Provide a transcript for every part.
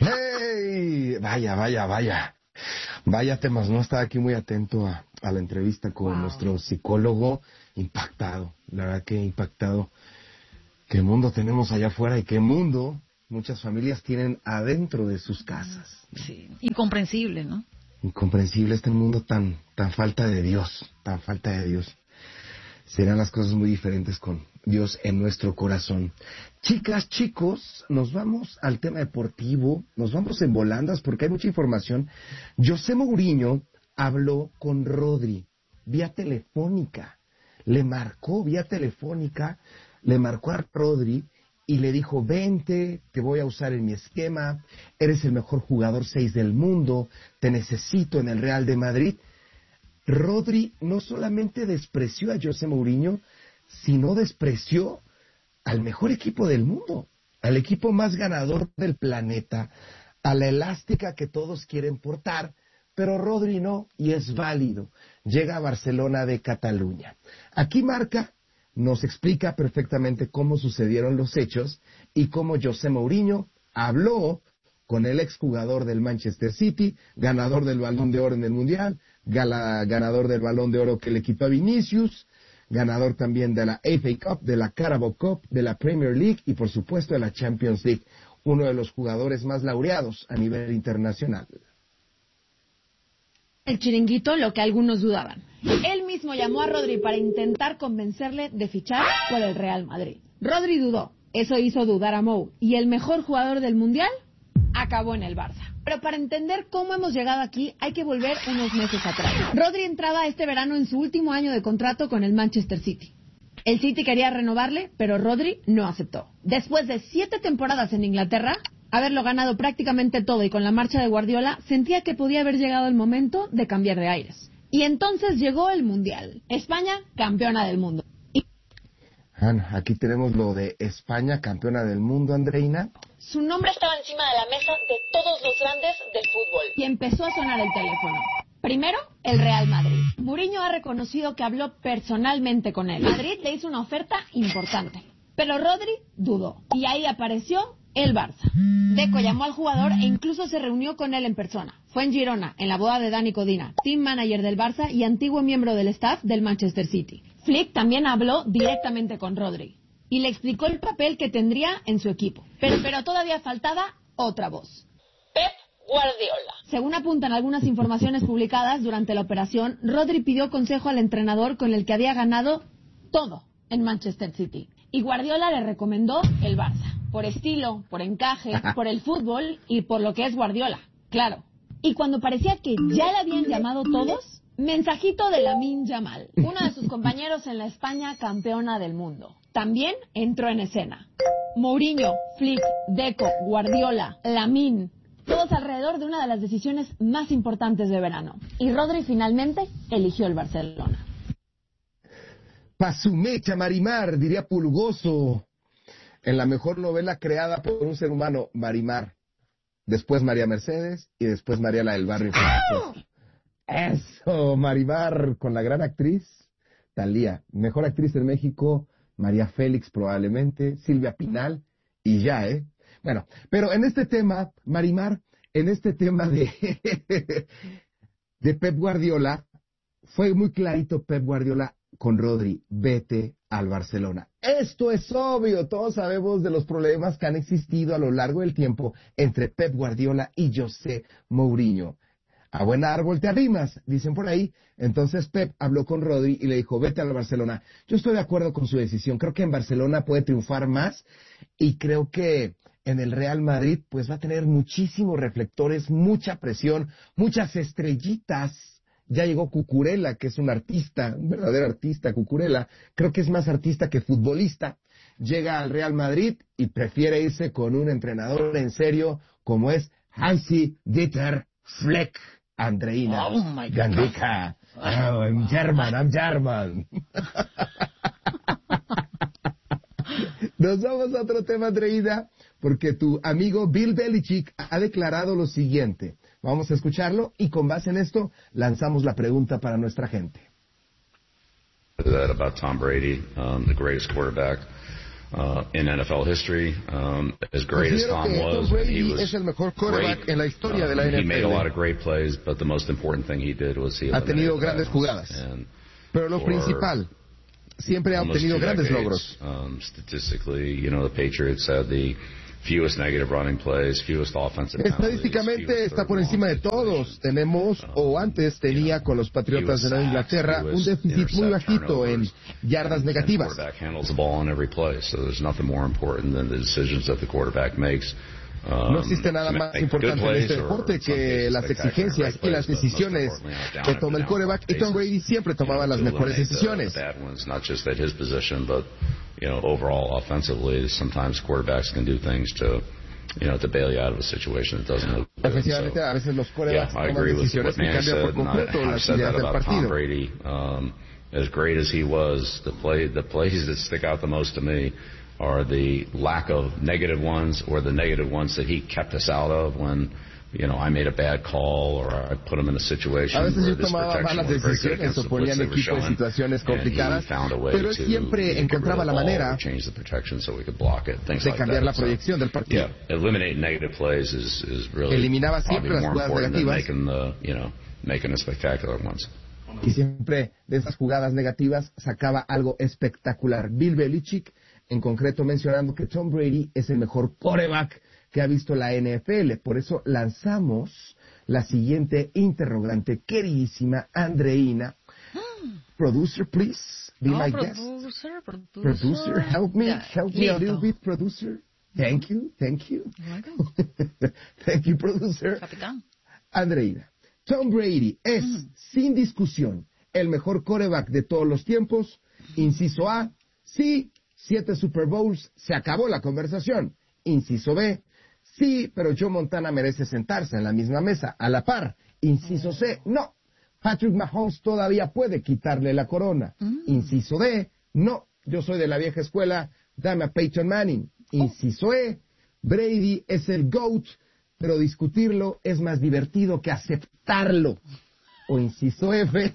¡Hey! Vaya temas, ¿no? Estaba aquí muy atento a la entrevista con nuestro psicólogo. Impactado, la verdad que impactado. ¿Qué mundo tenemos allá afuera y qué mundo muchas familias tienen adentro de sus casas? Sí, incomprensible, ¿no? Incomprensible este mundo tan falta de Dios, tan falta de Dios. Serán las cosas muy diferentes con Dios en nuestro corazón. Chicas, chicos, nos vamos al tema deportivo, nos vamos en volandas porque hay mucha información. José Mourinho habló con Rodri vía telefónica, le marcó a Rodri y le dijo, vente, te voy a usar en mi esquema, eres el mejor jugador 6 del mundo, te necesito en el Real de Madrid. Rodri no solamente despreció a José Mourinho, sino despreció al mejor equipo del mundo, al equipo más ganador del planeta, a la elástica que todos quieren portar, pero Rodri no, y es válido. Llega a Barcelona de Cataluña. Aquí Marca nos explica perfectamente cómo sucedieron los hechos y cómo José Mourinho habló con el exjugador del Manchester City, ganador del Balón de Oro en el Mundial, ganador del Balón de Oro que le quitó a Vinicius, ganador también de la FA Cup, de la Carabao Cup, de la Premier League y por supuesto de la Champions League, uno de los jugadores más laureados a nivel internacional. El chiringuito, lo que algunos dudaban. Él mismo llamó a Rodri para intentar convencerle de fichar por el Real Madrid. Rodri dudó, eso hizo dudar a Mou, y el mejor jugador del Mundial acabó en el Barça. Pero para entender cómo hemos llegado aquí, hay que volver unos meses atrás. Rodri entraba este verano en su último año de contrato con el Manchester City. El City quería renovarle, pero Rodri no aceptó. Después de 7 temporadas en Inglaterra, haberlo ganado prácticamente todo y con la marcha de Guardiola, sentía que podía haber llegado el momento de cambiar de aires. Y entonces llegó el Mundial. España, campeona del mundo. Ana, aquí tenemos lo de España, campeona del mundo, Andreina. Su nombre estaba encima de la mesa de todos los grandes del fútbol. Y empezó a sonar el teléfono. Primero, el Real Madrid. Mourinho ha reconocido que habló personalmente con él. Madrid le hizo una oferta importante. Pero Rodri dudó. Y ahí apareció el Barça. Deco llamó al jugador e incluso se reunió con él en persona. Fue en Girona, en la boda de Dani Codina, team manager del Barça y antiguo miembro del staff del Manchester City. Flick también habló directamente con Rodri y le explicó el papel que tendría en su equipo. Pero todavía faltaba otra voz. Pep Guardiola. Según apuntan algunas informaciones publicadas durante la operación, Rodri pidió consejo al entrenador con el que había ganado todo en Manchester City. Y Guardiola le recomendó el Barça. Por estilo, por encaje, por el fútbol y por lo que es Guardiola. Claro. Y cuando parecía que ya le habían llamado todos, mensajito de Lamine Yamal, uno de sus compañeros en la España campeona del mundo. También entró en escena. Mourinho, Flick, Deco, Guardiola, Lamine, todos alrededor de una de las decisiones más importantes de verano. Y Rodri finalmente eligió el Barcelona. Pa' su mecha, Marimar, diría Pulgoso, en la mejor novela creada por un ser humano, Marimar. Después María Mercedes y después María la del Barrio. Eso, Marimar, con la gran actriz Thalía. Mejor actriz en México, María Félix probablemente, Silvia Pinal y ya, ¿eh? Bueno, pero en este tema, Marimar, en este tema de Pep Guardiola, fue muy clarito Pep Guardiola con Rodri, vete al Barcelona. Esto es obvio, todos sabemos de los problemas que han existido a lo largo del tiempo entre Pep Guardiola y José Mourinho. A buen árbol te arrimas, dicen por ahí. Entonces Pep habló con Rodri y le dijo, vete al Barcelona. Yo estoy de acuerdo con su decisión, creo que en Barcelona puede triunfar más y creo que en el Real Madrid pues va a tener muchísimos reflectores, mucha presión, muchas estrellitas. Ya llegó Cucurella, que es un artista, un verdadero artista, Cucurella. Creo que es más artista que futbolista. Llega al Real Madrid y prefiere irse con un entrenador en serio como es Hansi Dieter Flick. Andreina. Oh my God. Gandika. Oh, I'm German. Nos vamos a otro tema, Andreina, porque tu amigo Bill Belichick ha declarado lo siguiente. Vamos a escucharlo y con base en esto lanzamos la pregunta para nuestra gente. That about Tom Brady, the greatest quarterback in NFL history. As great as Tom was, he was es el mejor quarterback en la historia de la NFL. He made a lot of great plays, but the most important thing he did was he ha tenido grandes jugadas. Pero lo principal, siempre ha obtenido grandes logros. Statistically, the Patriots had the fewest negative running plays, fewest offensive penalties. Estadísticamente está por encima de todos. Tenemos, o antes tenía con los Patriotas de Nueva Inglaterra, un déficit muy bajito en yardas negativas. Quarterback handles the ball on every play, so there's nothing more important than the decisions that the quarterback makes. No existe nada más importante en este deporte que las exigencias y las decisiones que toma el quarterback, y Tom Brady siempre tomaba las mejores decisiones. Overall, offensively, sometimes quarterbacks can do things to bail you out of a situation that doesn't look good. Efectivamente, a veces los quarterbacks toman decisiones que cambian por completo las ideas del partido. Tom Brady, as great as he was, the plays that stick out the most to me are the lack of negative ones or the negative ones that he kept us out of when I made a bad call or I put him in a situation where this protection was very good against the blitz they were showing, and he found a way to get rid of the ball, change the protection so we could block it, things like that. La proyección del partido. Eliminating negative plays is really probably more important than making the spectacular ones. Y siempre de esas jugadas negativas sacaba algo espectacular. Bill Belichick, en concreto, mencionando que Tom Brady es el mejor quarterback que ha visto la NFL. Por eso lanzamos la siguiente interrogante, queridísima Andreina. Producer, please, be my guest. Producer, help me a little bit, producer. Thank you. Thank you, producer. Capitán. Andreina, Tom Brady es, sin discusión, el mejor quarterback de todos los tiempos. Inciso A, sí, 7 Super Bowls, se acabó la conversación. Inciso B, sí, pero Joe Montana merece sentarse en la misma mesa, a la par. Inciso C, no, Patrick Mahomes todavía puede quitarle la corona. Inciso D, no, yo soy de la vieja escuela, dame a Peyton Manning. Inciso E, Brady es el GOAT, pero discutirlo es más divertido que aceptarlo. O inciso F,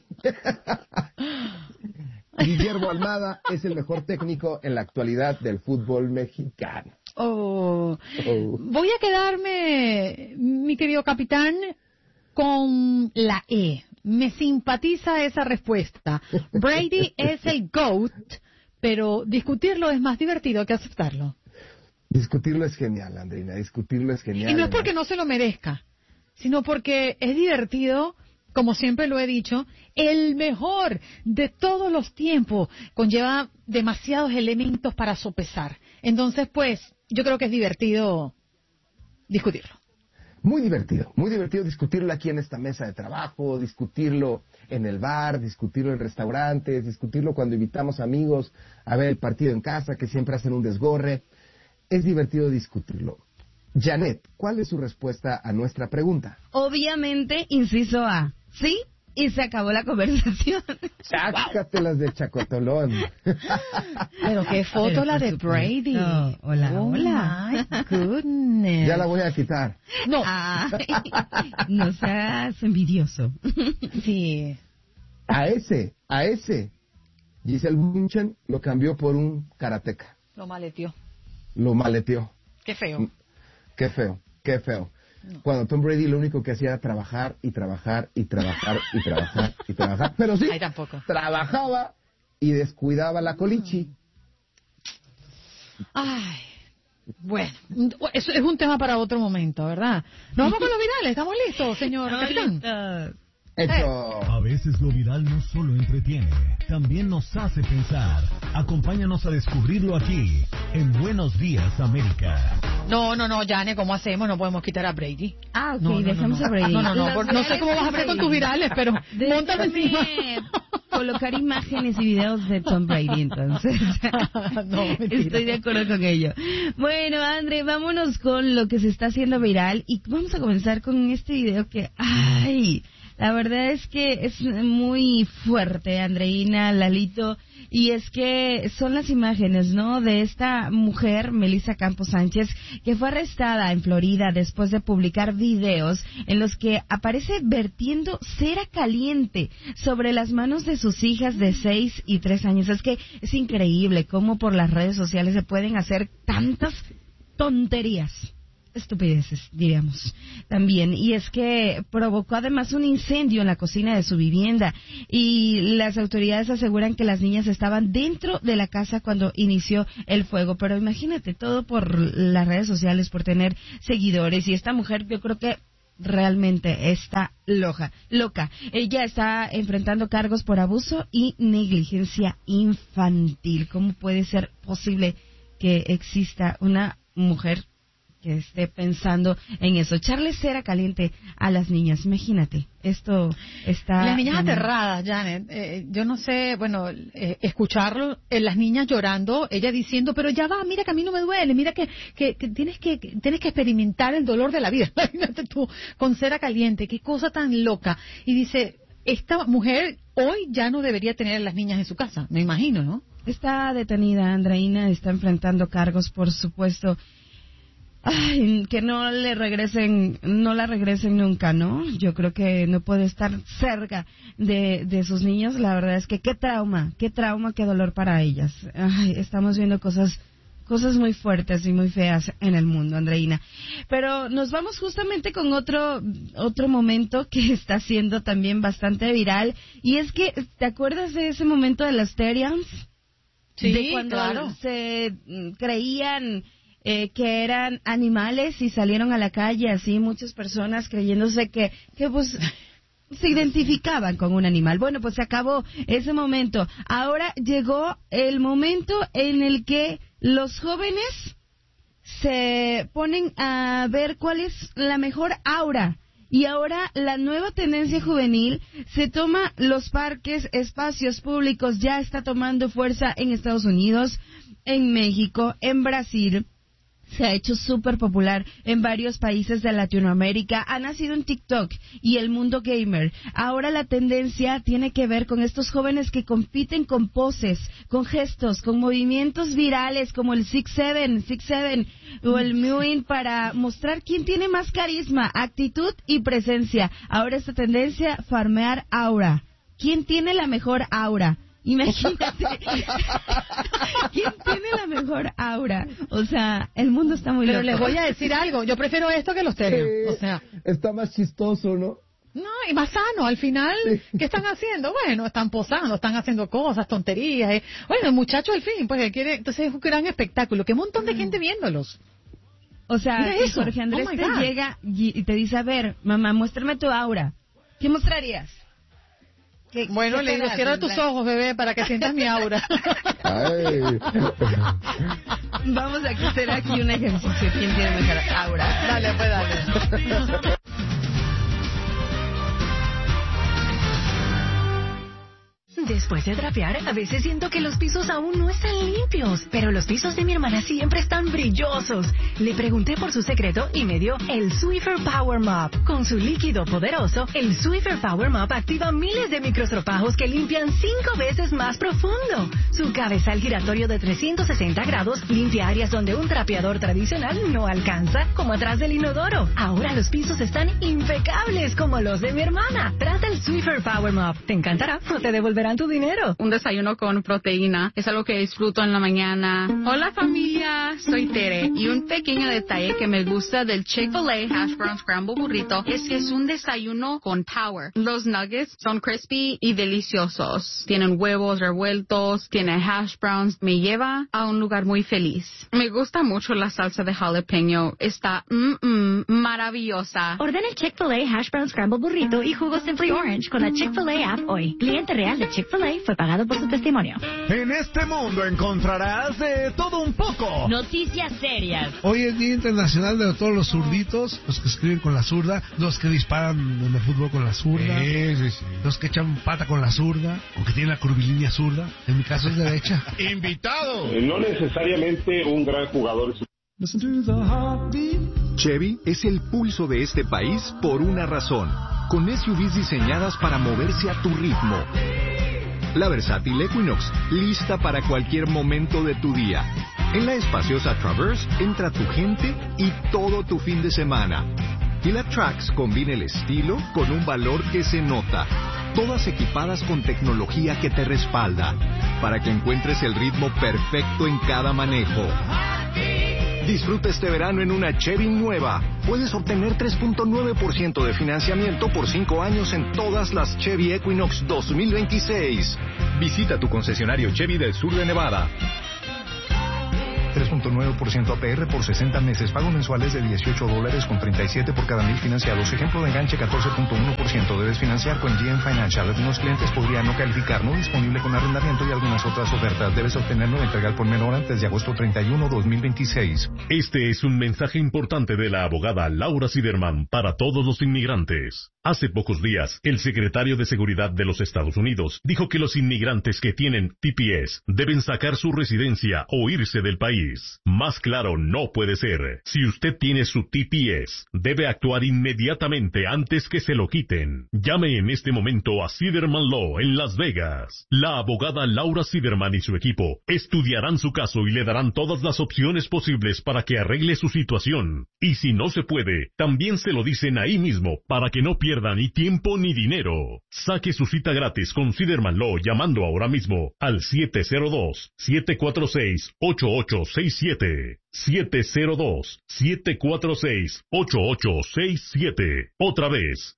Guillermo Almada es el mejor técnico en la actualidad del fútbol mexicano. Voy a quedarme, mi querido capitán, con la E. Me simpatiza esa respuesta. Brady es el GOAT, pero discutirlo es más divertido que aceptarlo. Discutirlo es genial, Andreina, discutirlo es genial. Y no es porque no se lo merezca, sino porque es divertido, como siempre lo he dicho, el mejor de todos los tiempos conlleva demasiados elementos para sopesar. Entonces, pues, yo creo que es divertido discutirlo. Muy divertido discutirlo aquí en esta mesa de trabajo, discutirlo en el bar, discutirlo en restaurantes, discutirlo cuando invitamos amigos a ver el partido en casa, que siempre hacen un desgorre. Es divertido discutirlo. Janet, ¿cuál es su respuesta a nuestra pregunta? Obviamente, inciso A, sí, y se acabó la conversación. Sácatelas de chacotolón. Pero qué foto la de Brady. No, hola. My goodness. Ya la voy a quitar. No. Ay, no seas envidioso. Sí. A ese, Giselle Bündchen lo cambió por un karateca. Lo maleteó. Qué feo. No. Cuando Tom Brady lo único que hacía era trabajar. Pero sí, Ay, tampoco. trabajaba y descuidaba la colichi. Ay, bueno, eso es un tema para otro momento, ¿verdad? Nos vamos con los virales, ¿estamos listos, señor capitán? Hecho. A veces lo viral no solo entretiene, también nos hace pensar. Acompáñanos a descubrirlo aquí, en Buenos Días, América. No, Jane, ¿cómo hacemos? No podemos quitar a Brady. Ok, dejemos a Brady. No sé cómo vas a hacer con tus virales, pero móntalo encima. Colocar imágenes y videos de Tom Brady, entonces. No, estoy de acuerdo con ello. Bueno, André, vámonos con lo que se está haciendo viral y vamos a comenzar con este video que, La verdad es que es muy fuerte, Andreina, Lalito, y es que son las imágenes, ¿no?, de esta mujer, Melissa Campos Sánchez, que fue arrestada en Florida después de publicar videos en los que aparece vertiendo cera caliente sobre las manos de sus hijas de 6 y 3 años. Es que es increíble cómo por las redes sociales se pueden hacer tantas tonterías. Estupideces, diríamos, también. Y es que provocó además un incendio en la cocina de su vivienda y las autoridades aseguran que las niñas estaban dentro de la casa cuando inició el fuego. Pero imagínate, todo por las redes sociales, por tener seguidores. Y esta mujer, yo creo que realmente está loca. Ella está enfrentando cargos por abuso y negligencia infantil. ¿Cómo puede ser posible que exista una mujer que esté pensando en eso? Echarle cera caliente a las niñas, imagínate, esto está... Las niñas aterradas, Janet, yo no sé, bueno, escucharlo, las niñas llorando, ella diciendo, pero ya va, mira que a mí no me duele, mira que tienes que experimentar el dolor de la vida, imagínate tú, con cera caliente, qué cosa tan loca. Y dice, esta mujer hoy ya no debería tener a las niñas en su casa, me imagino, ¿no? Está detenida, Andreina, está enfrentando cargos, por supuesto. Ay, que no la regresen nunca, ¿no? Yo creo que no puede estar cerca de sus niños. La verdad es que qué trauma, qué dolor para ellas. Ay, estamos viendo cosas muy fuertes y muy feas en el mundo, Andreina. Pero nos vamos justamente con otro momento que está siendo también bastante viral. Y es que, ¿te acuerdas de ese momento de las Therians? Sí, de cuando claro. Se creían que eran animales y salieron a la calle así muchas personas creyéndose que pues se identificaban con un animal. Bueno, pues se acabó ese momento. Ahora llegó el momento en el que los jóvenes se ponen a ver cuál es la mejor aura. Y ahora la nueva tendencia juvenil se toma los parques, espacios públicos, ya está tomando fuerza en Estados Unidos, en México, en Brasil. Se ha hecho súper popular en varios países de Latinoamérica. Ha nacido en TikTok y el mundo gamer. Ahora la tendencia tiene que ver con estos jóvenes que compiten con poses, con gestos, con movimientos virales como el 6'7" o el Mewing para mostrar quién tiene más carisma, actitud y presencia. Ahora esta tendencia, farmear aura. ¿Quién tiene la mejor aura? Imagínate. ¿Quién tiene la mejor aura? O sea, el mundo está muy loco. Pero les voy a decir algo, yo prefiero esto que los Therians. O sea, está más chistoso, ¿no? No, y más sano, al final, ¿qué están haciendo? Bueno, están posando, están haciendo cosas, tonterías. Bueno, el muchacho al fin, pues quiere, entonces es un gran espectáculo, que un montón de gente viéndolos. O sea, si Jorge Andrés te llega y te dice, a ver, mamá, muéstrame tu aura. ¿Qué mostrarías? Bueno, le digo, cierra tus ojos, bebé, para que sientas mi aura. Ay. Vamos a hacer aquí un ejercicio. ¿Quién tiene mejor aura? Dale, pues dale. Después de trapear, a veces siento que los pisos aún no están limpios, pero los pisos de mi hermana siempre están brillosos. Le pregunté por su secreto y me dio el Swiffer Power Mop. Con su líquido poderoso, el Swiffer Power Mop activa miles de microstropajos que limpian 5 veces más profundo. Su cabezal giratorio de 360 grados limpia áreas donde un trapeador tradicional no alcanza, como atrás del inodoro. Ahora los pisos están impecables como los de mi hermana. Trata el Swiffer Power Mop. Te encantará o te devolverán tu dinero. Un desayuno con proteína es algo que disfruto en la mañana. Hola familia, soy Tere y un pequeño detalle que me gusta del Chick-fil-A Hash Brown Scramble Burrito es que es un desayuno con power. Los nuggets son crispy y deliciosos. Tienen huevos revueltos, tiene hash browns. Me lleva a un lugar muy feliz. Me gusta mucho la salsa de jalapeño. Está maravillosa. Ordena el Chick-fil-A Hash Brown Scramble Burrito y jugo Simply Orange con la Chick-fil-A app hoy. Cliente real de Chick-fil-A fue pagado por su testimonio. En este mundo encontrarás de todo un poco. Noticias serias. Hoy es Día Internacional de todos los zurditos, los que escriben con la zurda, los que disparan en el fútbol con la zurda, los que echan pata con la zurda, o que tienen la curvilínea zurda. En mi caso es derecha. ¡Invitado! No necesariamente un gran jugador. Chevy es el pulso de este país por una razón. con SUVs diseñadas para moverse a tu ritmo. La versátil Equinox, lista para cualquier momento de tu día. En la espaciosa Traverse entra tu gente y todo tu fin de semana. Y la Trax combina el estilo con un valor que se nota. Todas equipadas con tecnología que te respalda, para que encuentres el ritmo perfecto en cada manejo. Disfruta este verano en una Chevy nueva. Puedes obtener 3.9% de financiamiento por 5 años en todas las Chevy Equinox 2026. Visita tu concesionario Chevy del sur de Nevada. 3.9% APR por 60 meses. Pago mensuales de $18.37 por cada 1,000 financiados. Ejemplo de enganche 14.1%. Debes financiar con GM Financial. Algunos clientes podrían no calificar. No disponible con arrendamiento y algunas otras ofertas. Debes obtenerlo de entregar por menor antes de agosto 31, 2026. Este es un mensaje importante de la abogada Laura Siderman para todos los inmigrantes. Hace pocos días, el secretario de Seguridad de los Estados Unidos dijo que los inmigrantes que tienen TPS deben sacar su residencia o irse del país. Más claro no puede ser. Si usted tiene su TPS, debe actuar inmediatamente antes que se lo quiten. Llame en este momento a Siderman Law en Las Vegas. La abogada Laura Siderman y su equipo estudiarán su caso y le darán todas las opciones posibles para que arregle su situación. Y si no se puede, también se lo dicen ahí mismo para que no pierda ni tiempo ni dinero. Saque su cita gratis con Siderman Law llamando ahora mismo al 702-746-8867. 702-746-8867. Otra vez,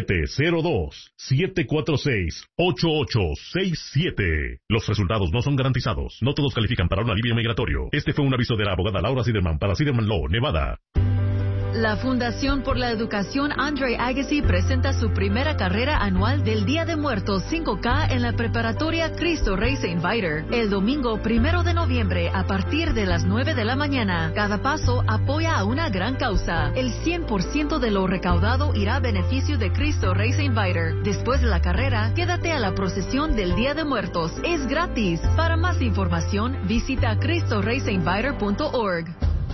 702-746-8867. Los resultados no son garantizados. No todos califican para un alivio migratorio. Este fue un aviso de la abogada Laura Siderman para Siderman Law, Nevada. La Fundación por la Educación Andre Agassi presenta su primera carrera anual del Día de Muertos 5K en la preparatoria Cristo Rey St. Viator, el domingo 1 de noviembre a partir de las 9 de la mañana. Cada paso apoya a una gran causa. El 100% de lo recaudado irá a beneficio de Cristo Rey St. Viator. Después de la carrera, quédate a la procesión del Día de Muertos. Es gratis. Para más información, visita CristoReyStViator.org.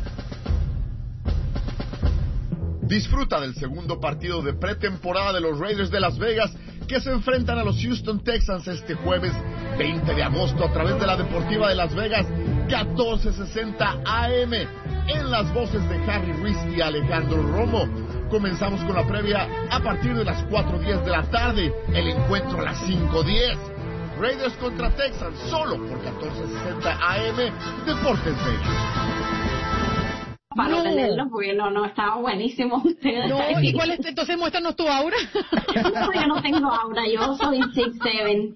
Disfruta del segundo partido de pretemporada de los Raiders de Las Vegas que se enfrentan a los Houston Texans este jueves 20 de agosto a través de la Deportiva de Las Vegas 1460 AM en las voces de Harry Ruiz y Alejandro Romo. Comenzamos con la previa a partir de las 4:10 de la tarde, el encuentro a las 5:10. Raiders contra Texans solo por 1460 AM Deportes Bellos. Para tenerlo, porque no, estaba buenísimo. No, ¿y cuál es? Entonces muéstranos tu aura. No, yo no tengo aura, yo soy 6'7".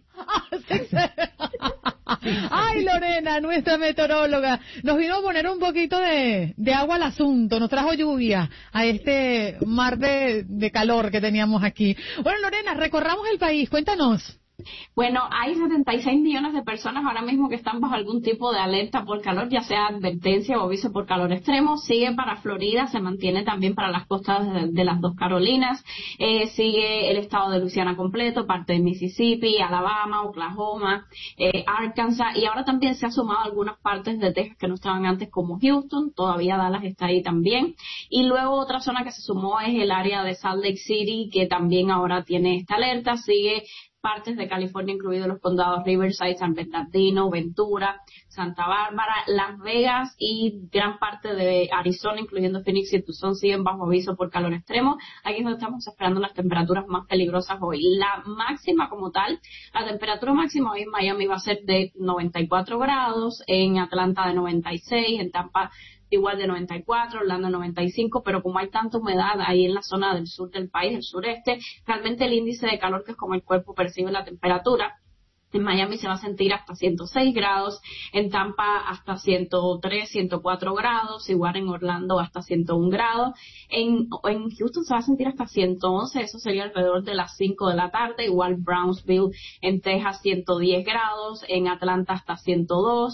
Ay, Lorena, nuestra meteoróloga, nos vino a poner un poquito de agua al asunto, nos trajo lluvia a este mar de calor que teníamos aquí. Bueno, Lorena, recorramos el país, cuéntanos. Bueno, hay 76 millones de personas ahora mismo que están bajo algún tipo de alerta por calor, ya sea advertencia o aviso por calor extremo. Sigue para Florida, se mantiene también para las costas de las dos Carolinas, sigue el estado de Luisiana completo, parte de Mississippi, Alabama, Oklahoma, Arkansas, y ahora también se ha sumado algunas partes de Texas que no estaban antes, como Houston, todavía Dallas está ahí también. Y luego otra zona que se sumó es el área de Salt Lake City, que también ahora tiene esta alerta. Sigue partes de California, incluidos los condados Riverside, San Bernardino, Ventura, Santa Bárbara, Las Vegas y gran parte de Arizona, incluyendo Phoenix y Tucson, siguen bajo aviso por calor extremo. Aquí es donde estamos esperando las temperaturas más peligrosas hoy. La máxima como tal, la temperatura máxima hoy en Miami va a ser de 94 grados, en Atlanta de 96, en Tampa igual de 94, Orlando 95, pero como hay tanta humedad ahí en la zona del sur del país, el sureste, realmente el índice de calor, que es como el cuerpo percibe la temperatura, en Miami se va a sentir hasta 106 grados, en Tampa hasta 103, 104 grados, igual en Orlando hasta 101 grados, en Houston se va a sentir hasta 111, eso sería alrededor de las 5 de la tarde, igual Brownsville en Texas 110 grados, en Atlanta hasta 102,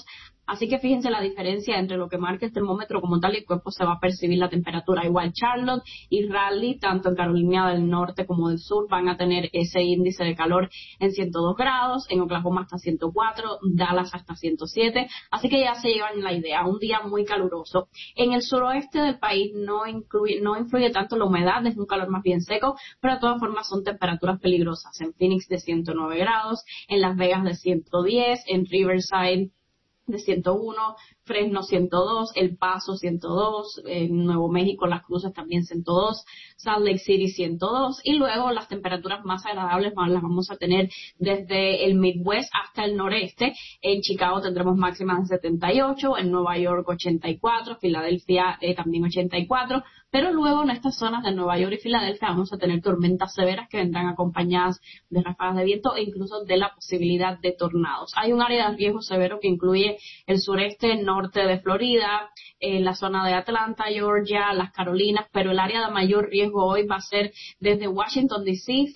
Así que fíjense la diferencia entre lo que marca el termómetro como tal y el cuerpo se va a percibir la temperatura. Igual Charlotte y Raleigh, tanto en Carolina del Norte como del Sur, van a tener ese índice de calor en 102 grados, en Oklahoma hasta 104, Dallas hasta 107. Así que ya se llevan la idea, un día muy caluroso. En el suroeste del país no influye tanto la humedad, es un calor más bien seco, pero de todas formas son temperaturas peligrosas. En Phoenix de 109 grados, en Las Vegas de 110, en Riverside de 101, Fresno 102, El Paso 102, en Nuevo México, Las Cruces también 102, Salt Lake City 102, y luego las temperaturas más agradables las vamos a tener desde el Midwest hasta el noreste. En Chicago tendremos máximas de 78, en Nueva York 84, Filadelfia también 84, pero luego en estas zonas de Nueva York y Filadelfia vamos a tener tormentas severas que vendrán acompañadas de ráfagas de viento e incluso de la posibilidad de tornados. Hay un área de riesgo severo que incluye el sureste, norte de Florida, la zona de Atlanta, Georgia, las Carolinas, pero el área de mayor riesgo hoy va a ser desde Washington D.C.,